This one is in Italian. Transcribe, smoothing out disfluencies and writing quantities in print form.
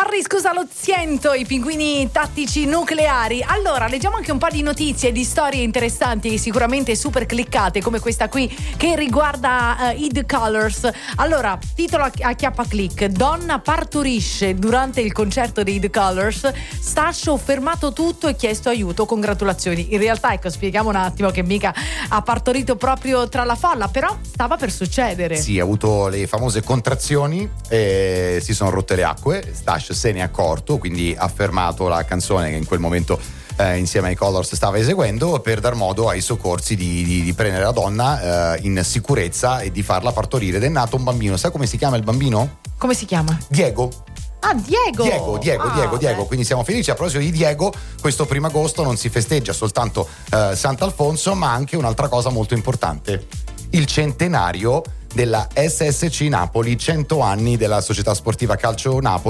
Harry scusa lo ziento, i pinguini tattici nucleari. Allora, leggiamo anche un po' di notizie, di storie interessanti, sicuramente super cliccate, come questa qui che riguarda i The Colors. Allora, titolo a chiappa click: donna partorisce durante il concerto dei The Colors, Stascio fermato tutto e chiesto aiuto, congratulazioni. In realtà, ecco, spieghiamo un attimo che mica ha partorito proprio tra la folla, però stava per succedere. Sì, ha avuto le famose contrazioni e si sono rotte le acque. Stascio se ne è accorto, quindi ha fermato la canzone che in quel momento insieme ai Colors stava eseguendo, per dar modo ai soccorsi di prendere la donna in sicurezza e di farla partorire. Ed è nato un bambino. Sai come si chiama il bambino? Come si chiama? Diego. Ah, Diego. Diego. Quindi siamo felici. A proposito di Diego, questo 1 agosto non si festeggia soltanto Sant'Alfonso, ma anche un'altra cosa molto importante: il centenario della SSC Napoli, 100 anni della Società Sportiva Calcio Napoli.